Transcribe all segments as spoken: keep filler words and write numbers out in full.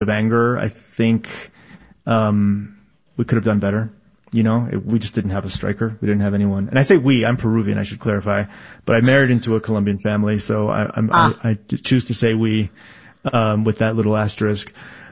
of anger. I think um, we could have done better. You know, it, we just didn't have a striker. We didn't have anyone. And I say we, I'm Peruvian, I should clarify. But I married into a Colombian family, so I, I'm, ah. I, I choose to say we um, with that little asterisk.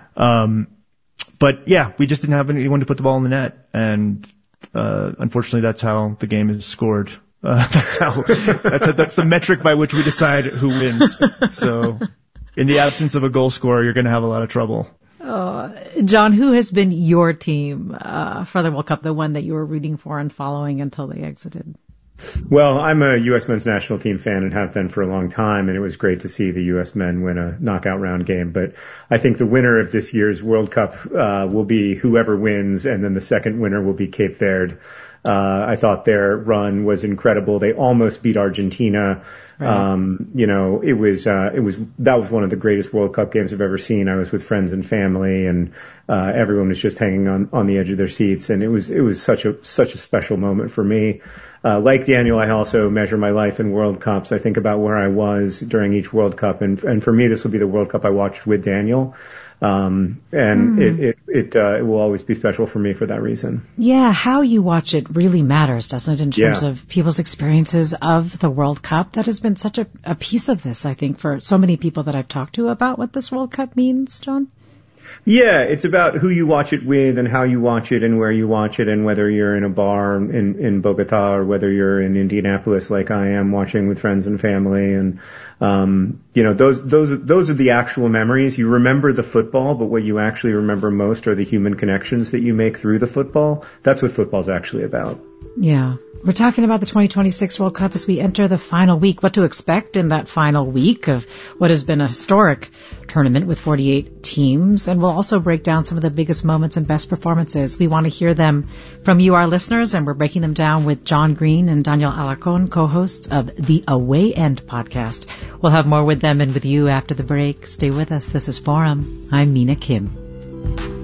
Um, but yeah, we just didn't have anyone to put the ball in the net. And uh, unfortunately, that's how the game is scored. Uh, that's how, that's, a, that's the metric by which we decide who wins. So in the absence of a goal scorer, you're going to have a lot of trouble. Uh, John, who has been your team uh, for the World Cup, the one that you were rooting for and following until they exited? Well, I'm a U S men's national team fan and have been for a long time, and it was great to see the U S men win a knockout round game. But I think the winner of this year's World Cup uh, will be whoever wins, and then the second winner will be Cape Verde. Uh, I thought their run was incredible. They almost beat Argentina. Right. Um, you know, it was, uh, it was, that was one of the greatest World Cup games I've ever seen. I was with friends and family, and, uh, everyone was just hanging on, on the edge of their seats. And it was, it was such a, such a special moment for me. Uh, like Daniel, I also measure my life in World Cups. I think about where I was during each World Cup. And, and for me, this will be the World Cup I watched with Daniel. Um, and mm. it, it, it, uh, it will always be special for me for that reason. Yeah. How you watch it really matters, doesn't it? In terms yeah. of people's experiences of the World Cup. That has been such a, a piece of this, I think, for so many people that I've talked to about what this World Cup means, John. Yeah, it's about who you watch it with and how you watch it and where you watch it, and whether you're in a bar in, in Bogota or whether you're in Indianapolis like I am watching with friends and family. And, um, you know, those, those, those are the actual memories. You remember the football, but what you actually remember most are the human connections that you make through the football. That's what football's actually about. Yeah. We're talking about the twenty twenty-six World Cup as we enter the final week. What to expect in that final week of what has been a historic tournament with forty-eight teams. And we'll also break down some of the biggest moments and best performances. We want to hear them from you, our listeners, and we're breaking them down with John Green and Daniel Alarcon, co-hosts of the Away End podcast. We'll have more with them and with you after the break. Stay with us. This is Forum. I'm Mina Kim.